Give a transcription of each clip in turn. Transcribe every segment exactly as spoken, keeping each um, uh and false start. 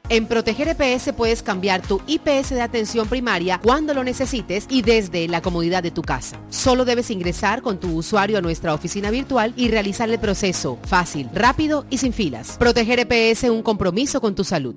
En Proteger E P S puedes cambiar tu I P S de atención primaria cuando lo necesites y desde la comodidad de tu casa. Solo debes ingresar con tu usuario a nuestra oficina virtual y realizar el proceso fácil, rápido y sin filas. Proteger E P S, un compromiso con tu salud.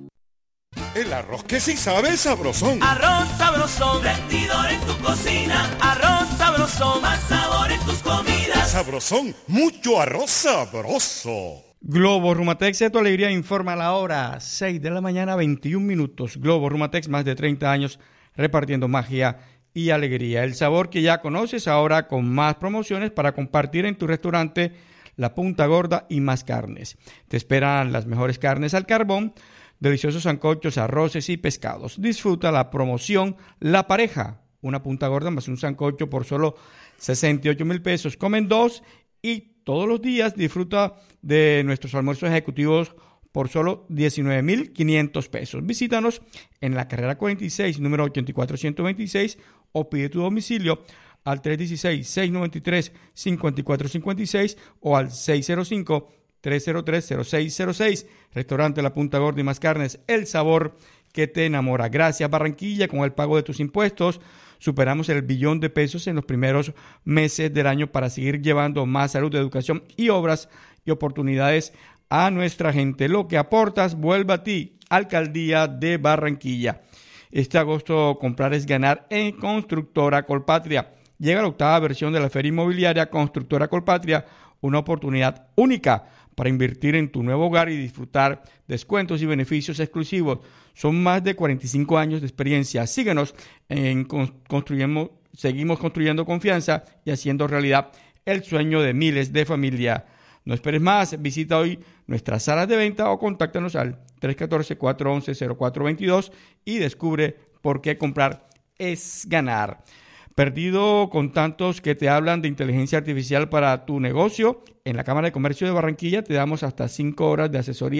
El arroz que sí sabe sabrosón. Arroz sabrosón, rendidor en tu cocina. Arroz sabrosón, más sabor en tus comidas. Sabrosón, mucho arroz sabroso. Globo Rumatex de tu alegría informa la hora, seis de la mañana, veintiún minutos. Globo Rumatex, más de treinta años repartiendo magia y alegría. El sabor que ya conoces ahora con más promociones para compartir en tu restaurante La Punta Gorda y más carnes. Te esperan las mejores carnes al carbón, deliciosos sancochos, arroces y pescados. Disfruta la promoción La Pareja, una punta gorda más un sancocho por solo sesenta y ocho mil pesos. Comen dos y todos los días disfruta de nuestros almuerzos ejecutivos por solo diecinueve mil quinientos pesos. Visítanos en la carrera cuarenta y seis, número ochenta y cuatro ciento veintiséis o pide tu domicilio al tres uno seis, seis nueve tres, cinco cuatro cinco seis o al seis cero cinco, tres cero tres, cero seis cero seis. Restaurante La Punta Gorda y más carnes, el sabor que te enamora. Gracias Barranquilla, con el pago de tus impuestos superamos el billón de pesos en los primeros meses del año para seguir llevando más salud, educación y obras y oportunidades a nuestra gente. Lo que aportas vuelve a ti. Alcaldía de Barranquilla. Este agosto comprar es ganar en Constructora Colpatria. Llega la octava versión de la Feria Inmobiliaria Constructora Colpatria, una oportunidad única para invertir en tu nuevo hogar y disfrutar descuentos y beneficios exclusivos. Son más de cuarenta y cinco años de experiencia. Síguenos en construyendo, seguimos construyendo confianza y haciendo realidad el sueño de miles de familias. No esperes más, visita hoy nuestras salas de venta o contáctanos al tres uno cuatro, cuatro uno uno, cero cuatro dos dos y descubre por qué comprar es ganar. Perdido con tantos que te hablan de inteligencia artificial para tu negocio, en la Cámara de Comercio de Barranquilla te damos hasta cinco horas de asesoría